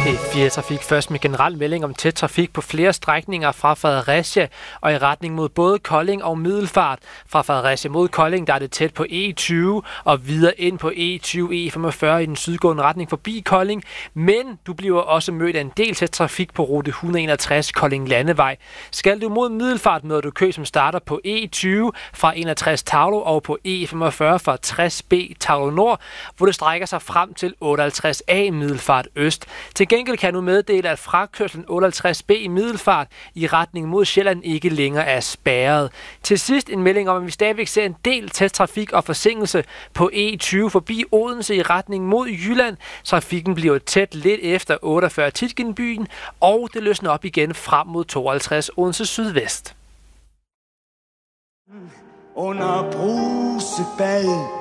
P4 Trafik først med generel melding om tæt trafik på flere strækninger fra Fredericia og i retning mod både Kolding og Middelfart. Fra Fredericia mod Kolding, der er det tæt på E20 og videre ind på E20 E45 i den sydgående retning forbi Kolding. Men du bliver også mødt af en del tæt trafik på rute 161 Kolding Landevej. Skal du mod Middelfart, møder du kø, som starter på E20 fra 61 Tavlo og på E45 fra 60B Tavlo Nord, hvor det strækker sig frem til 58A Middelfart Øst. Til gengæld kan du meddele, at frakørslen 58B i Middelfart i retning mod Sjælland ikke længere er spærret. Til sidst en melding om, at vi stadigvæk ser en del tæt trafik og forsinkelse på E20 forbi Odense i retning mod Jylland. Trafikken bliver tæt lidt efter 48 Tietgenbyen, og det løsner op igen frem mod 52 Odense Sydvest. Under brusebad